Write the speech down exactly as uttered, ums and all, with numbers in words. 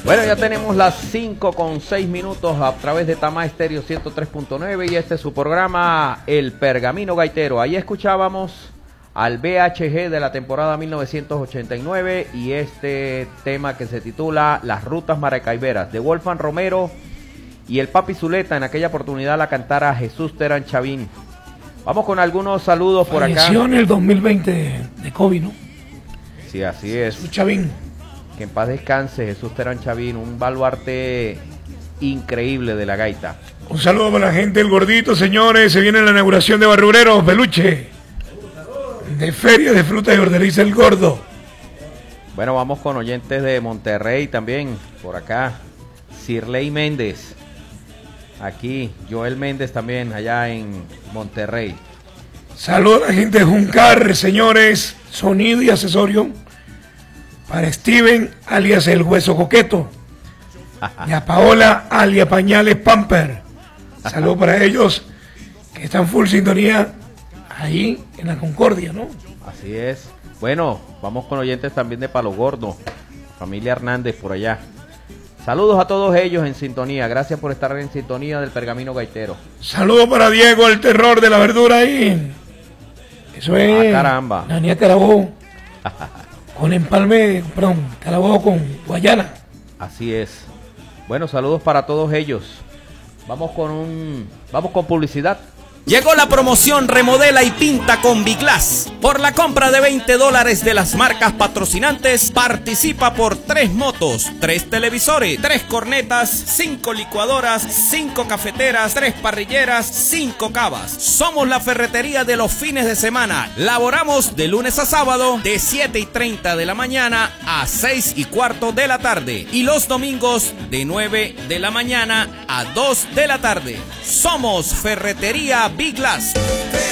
Bueno, ya tenemos las cinco con seis minutos a través de Tama Estéreo ciento tres punto nueve y este es su programa El Pergamino Gaitero. Ahí escuchábamos al B H G de la temporada mil novecientos ochenta y nueve y este tema que se titula Las Rutas Maracaiberas de Wolfgang Romero y el Papi Zuleta. En aquella oportunidad la cantara Jesús Terán Chavín. Vamos con algunos saludos por acá. Falleció en el dos mil veinte de COVID, ¿no? Sí, así es. Jesús Chavín. Que en paz descanse Jesús Terán Chavín, un baluarte increíble de la gaita. Un saludo para la gente del Gordito, señores. Se viene la inauguración de Barrureros, Peluche. De Feria de Fruta y Hortaliza El Gordo. Bueno, vamos con oyentes de Monterrey también, por acá. Sirley Méndez. Aquí, Joel Méndez también, allá en Monterrey. Saludos a la gente de Juncar, señores. Sonido y accesorio para Steven, alias El Hueso Coqueto. Y a Paola, alias Pañales Pamper. Saludos para ellos que están full sintonía ahí en la Concordia, ¿no? Así es. Bueno, vamos con oyentes también de Palo Gordo. Familia Hernández por allá. Saludos a todos ellos en sintonía. Gracias por estar en sintonía del Pergamino Gaitero. Saludos para Diego, el terror de la verdura ahí. Eso es. Ah, caramba. La niña Carabobo. Con empalme, perdón, Carabobo con Guayana. Así es. Bueno, saludos para todos ellos. Vamos con un, vamos con publicidad. Llegó la promoción Remodela y Pinta con Biglass. Por la compra de veinte dólares de las marcas patrocinantes, participa por tres motos, tres televisores, tres cornetas, cinco licuadoras, cinco cafeteras, tres parrilleras, cinco cavas. Somos la ferretería de los fines de semana. Laboramos de lunes a sábado de siete y treinta de la mañana a seis y cuarto de la tarde. Y los domingos de nueve de la mañana a dos de la tarde. Somos Ferretería Biglass.